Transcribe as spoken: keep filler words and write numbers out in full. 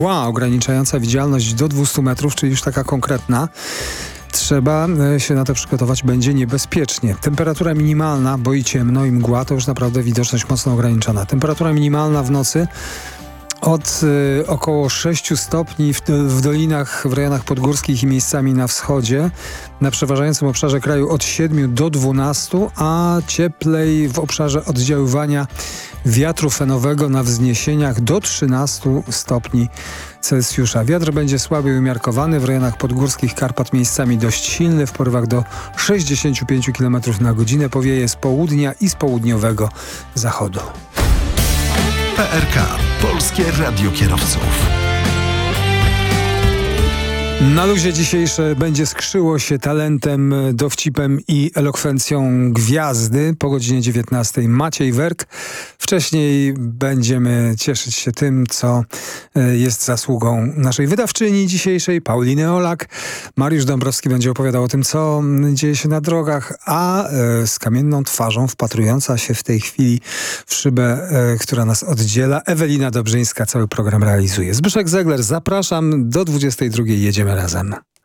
Mgła ograniczająca widzialność do dwieście metrów, czyli już taka konkretna. Trzeba się na to przygotować, będzie niebezpiecznie. Temperatura minimalna, bo i ciemno, i mgła, to już naprawdę widoczność mocno ograniczona. Temperatura minimalna w nocy od y, około sześciu stopni w, w dolinach, w rejonach podgórskich i miejscami na wschodzie. Na przeważającym obszarze kraju od siedmiu do dwunastu, a cieplej w obszarze oddziaływania wiatru fenowego na wzniesieniach do trzynastu stopni Celsjusza. Wiatr będzie słaby i umiarkowany, w rejonach podgórskich Karpat miejscami dość silny, w porywach do sześćdziesięciu pięciu kilometrów na godzinę. Powieje z południa i z południowego zachodu. P R K. Polskie Radio Kierowców. Na luzie dzisiejsze będzie skrzyło się talentem, dowcipem i elokwencją gwiazdy. Po godzinie dziewiętnastej Maciej Werk. Wcześniej będziemy cieszyć się tym, co jest zasługą naszej wydawczyni dzisiejszej, Pauliny Olak. Mariusz Dąbrowski będzie opowiadał o tym, co dzieje się na drogach, a z kamienną twarzą, wpatrująca się w tej chwili w szybę, która nas oddziela, Ewelina Dobrzyńska cały program realizuje. Zbyszek Zegler, zapraszam do dwudziestej drugiej. Jedziemy razem.